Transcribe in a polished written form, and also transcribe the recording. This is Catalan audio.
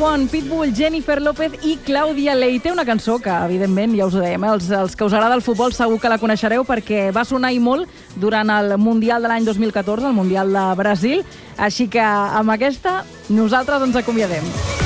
One, Pitbull, Jennifer López i Clàudia Leite, una cançó que, evidentment, ja us ho dèiem, els que us agrada el futbol segur que la coneixereu perquè va sonar i molt durant el Mundial de l'any 2014, el Mundial de Brasil. Així que amb aquesta nosaltres ens acomiadem.